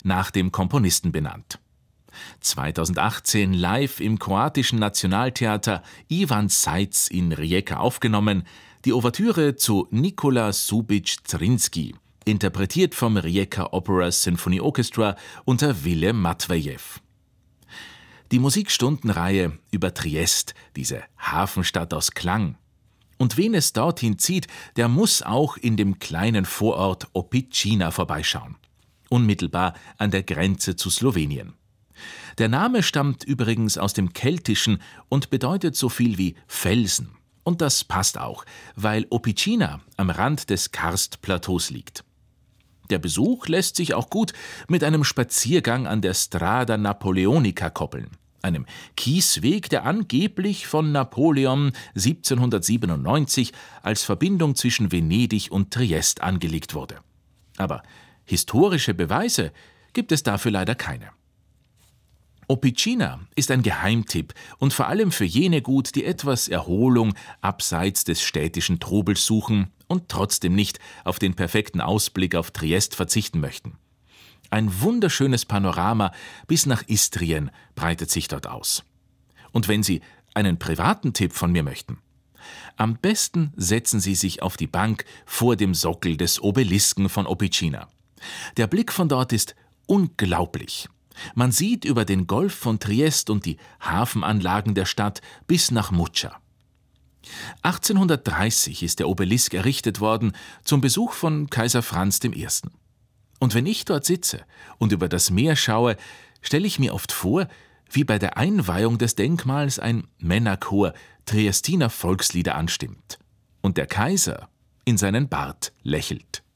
nach dem Komponisten benannt. 2018 live im kroatischen Nationaltheater Ivan Seitz in Rijeka aufgenommen, die Ouvertüre zu Nikola Šubić-Zrinski, interpretiert vom Rijeka Opera Symphony Orchestra unter Wille Matvejew. Die Musikstundenreihe über Triest, diese Hafenstadt aus Klang. Und wen es dorthin zieht, der muss auch in dem kleinen Vorort Opicina vorbeischauen. Unmittelbar an der Grenze zu Slowenien. Der Name stammt übrigens aus dem Keltischen und bedeutet so viel wie Felsen. Und das passt auch, weil Opicina am Rand des Karstplateaus liegt. Der Besuch lässt sich auch gut mit einem Spaziergang an der Strada Napoleonica koppeln, einem Kiesweg, der angeblich von Napoleon 1797 als Verbindung zwischen Venedig und Triest angelegt wurde. Aber historische Beweise gibt es dafür leider keine. Opicina ist ein Geheimtipp und vor allem für jene gut, die etwas Erholung abseits des städtischen Trubels suchen und trotzdem nicht auf den perfekten Ausblick auf Triest verzichten möchten. Ein wunderschönes Panorama bis nach Istrien breitet sich dort aus. Und wenn Sie einen privaten Tipp von mir möchten, am besten setzen Sie sich auf die Bank vor dem Sockel des Obelisken von Opicina. Der Blick von dort ist unglaublich. Man sieht über den Golf von Triest und die Hafenanlagen der Stadt bis nach Muccia. 1830 ist der Obelisk errichtet worden zum Besuch von Kaiser Franz I. Und wenn ich dort sitze und über das Meer schaue, stelle ich mir oft vor, wie bei der Einweihung des Denkmals ein Männerchor Triestiner Volkslieder anstimmt und der Kaiser in seinen Bart lächelt.